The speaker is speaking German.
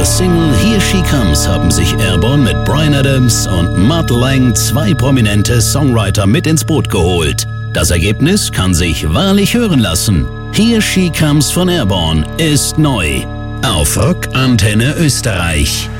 Single Here She Comes haben sich Airborne mit Bryan Adams und Mutt Lange 2 prominente Songwriter mit ins Boot geholt. Das Ergebnis kann sich wahrlich hören lassen. Here She Comes von Airborne ist neu. Auf Rock Antenne Österreich.